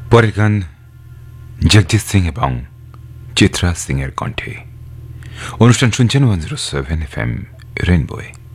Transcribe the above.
পরের গান জগজিৎ সিং এবং চিত্রা সিং এর কণ্ঠে। অনুষ্ঠান শুনছেন 107 FM রেইনবোয়।